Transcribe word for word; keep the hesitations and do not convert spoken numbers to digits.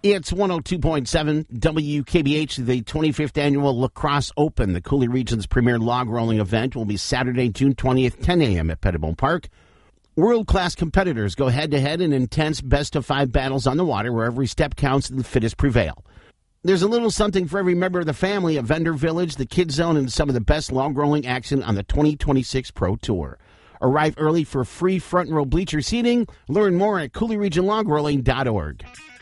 It's one oh two point seven W K B H, the twenty-fifth Annual Lacrosse Open. The Coulee Region's premier log rolling event will be Saturday, June twentieth, ten a.m. at Pettibone Park. World-class competitors go head-to-head in intense best-of-five battles on the water where every step counts and the fittest prevail. There's a little something for every member of the family at Vendor Village, the Kids Zone, and some of the best log rolling action on the twenty twenty-six Pro Tour. Arrive early for free front-row bleacher seating. Learn more at coulee region log rolling dot org.